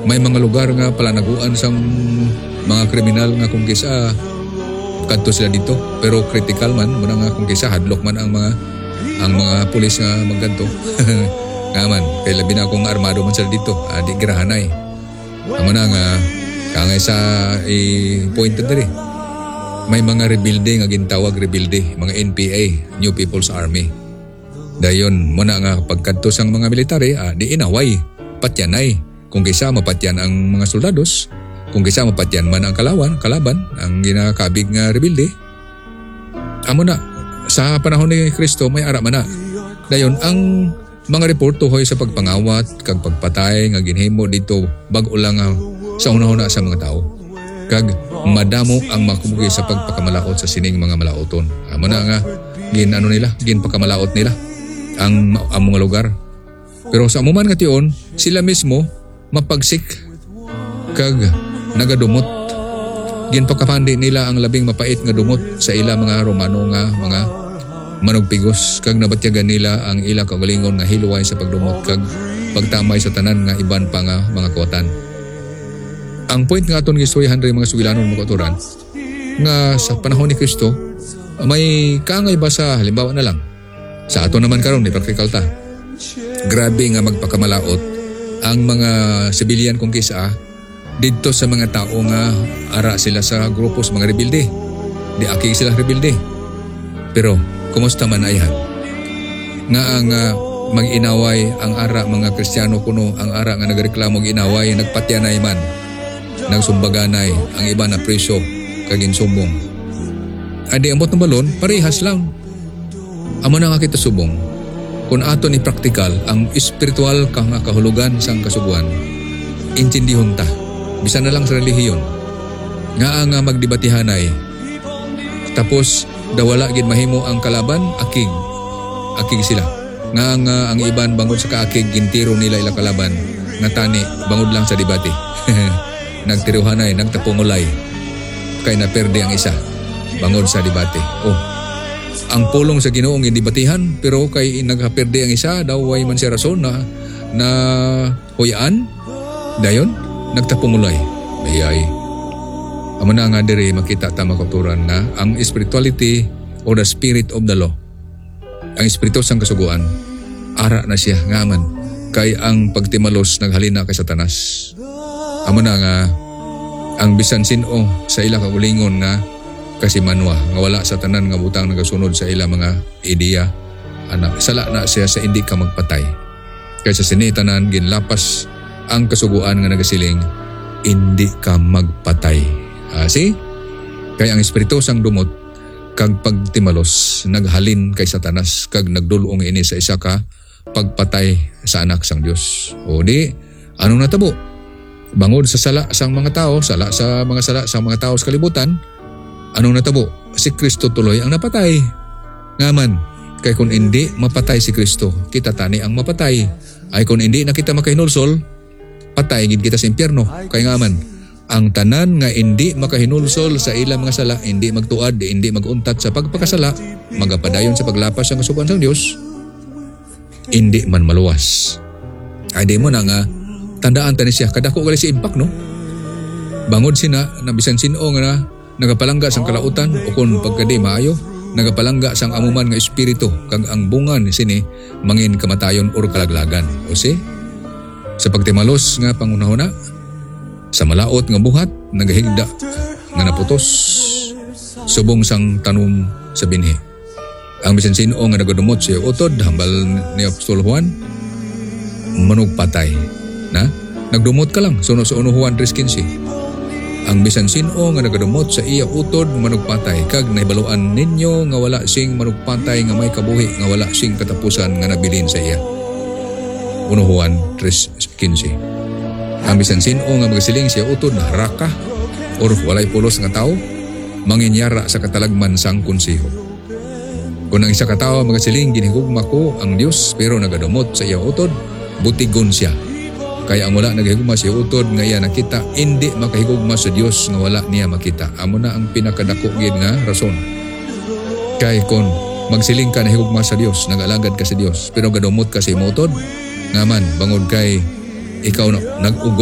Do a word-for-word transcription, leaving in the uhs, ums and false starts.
May mga lugar nga palanaguan sang mga kriminal nga kung kisa kadto sila dito, pero critical man muna nga kung kisa hadlok man ang mga ang mga pulis nga magganto. Nga man, kay labi na akong armado man sila dito, ah, di girahanay. Amo na nga kangay sa i-pointed diri. May mga rebuilde nga gintawag rebuilde, mga N P A, New People's Army. Dayon muna nga pagkadto sang mga military, ah, di inaway, patyanay. Kung kisa mapatyan ang mga soldados, kung kisa mapatyan man ang kalawan, kalaban, ang ginakabig nga rebuilde. Amo na, sa panahon ni Kristo may ara man na. Dayon ang mga reporto hoy sa pagpangawat kag pagpatay nga ginhimo dito bag-o lang nga sa una-una sa mga tao. Kag madamo ang makumugi sa pagpakamalaot sa sining mga malaoton. Amo na nga gin ano nila, gin pakamalaot nila ang, ang mga lugar. Pero sa amuman nga tion, sila mismo mapagsik kag nagadumot. Gin pakapandi nila ang labing mapait nga dumot sa ila mga Romano nga mga manugpigos kag nabatyagan nila ang ila kaugalingon nga hiluway sa pagdumot kag pagtamay sa tanan nga iban pa nga mga kuwatan. Ang point nga aton gistoryahan rin mga sugilanon mga kauturan nga sa panahon ni Kristo may kaangay ba sa halimbawa na lang sa ato naman karon ni practical ta. Grabe nga magpakamalaot ang mga civilian kung kisa dito sa mga tao nga ara sila sa grupos mga rebilde. Di aki sila rebilde. Pero kumusta man ayhan? Nga ang uh, mag-inaway ang ara mga Kristiyano kuno ang ara nga nagreklamo ginaway nagpatyanay man nagsumbaganay ang iba na preso kagin sumbong. Adi amot ng balon parehas lang. Amo na nga kita subong kung ato ni praktikal ang espiritual kang kahulugan sang kasuguan. Intindihon ta bisan na lang sa relihiyon nga nga magdebatihanay tapos dawala gid mahimo ang kalaban akig akig sila nga nga ang iban bangod sa kaakig gintiro nila ila kalaban nga tani bangod lang sa debate. Nagtiruhanay nagtapungulay kay naperde ang isa bangod sa debate. Oh, ang pulong sa Ginoo nga debatihan pero kay nagaperde ang isa daw way man siya rason na na huyaan dayon nagtapungulay mayay. Amo na nga diri makita ta makaturan na ang spirituality or the spirit of the law, ang espiritu sang kasuguan ara na siya ngaman kay ang pagtimalos naghalina kay Satanas. Amo na nga ang bisan sino sa ila kaulingon nga kasimanwa nga wala sa tanan nga butang nagasunod sa ila mga ideya anak sala na siya sa hindi ka magpatay kay sa sinitanan ginlapas ang kasuguan nga nagasiling hindi ka magpatay. Ah, see? Kaya ang espiritu sang dumot kag pagtimalos naghalin kay Satanas kag nagdulong ini sa isa ka pagpatay sa anak sang Dios. O di anong natabo? Bangod sa sala sang mga tao, sala sa mga sala sang mga tao sa kalibutan, anong natabo? Si Kristo tuloy ang napatay. Ngaman, kay kung hindi mapatay si Kristo, kita tani ang mapatay. Ay kung hindi na kita makahinulsol, patay gid kita sa impyerno. Kay ngaman, ang tanan nga hindi makahinulsol sa ilang mga sala, hindi magtuad, hindi maguntat sa pagpakasala, magapadayon sa paglapas sa kasugan sang Dios, hindi man maluwas. Ay di mo na nga tandaan tani siya kadako gali si impact no. Bangod sina na bisan sino nga na nagapalangga sang kalautan o kun pagkadi maayo nagapalangga sang amuman nga espiritu kag ang bungan sini mangin kamatayon or kalaglagan. O si sa pagtimalos nga pangunahuna sa malaot nga buhat nagahigda nga naputos subong sang tanom sa binhi. Ang bisan sino nga nagadumot siya utod hambal ni Apostol Juan manugpatay na nagdumot ka lang suno sa Juan three fifteen. Ang bisan sino nga nagadumot sa iya utod manugpatay kag nahibaluan ninyo nga wala sing manugpatay nga may kabuhi nga wala sing katapusan nga nabilin sa iya. Juan three fifteen. Ang bisan sino nga magasiling siya utod na haraka or walay pulos nga tao manginyara sa katalagman sang konseho. Kung ang isa ka tao magasiling ginhigugma ko ang Dios pero nagadumot sa iya utod, butigon siya. Kaya ang wala naghigugma siya utod nga iya nakita, hindi makahigugma sa Dios nga wala niya makita. Amo na ang pinakadako gid nga rason. Kay kung magsiling ka nahigugma sa Dios, nag-alagad ka sa Dios, pero gadumot ka sa imong utod, ngaman bangod kay ikaw na nag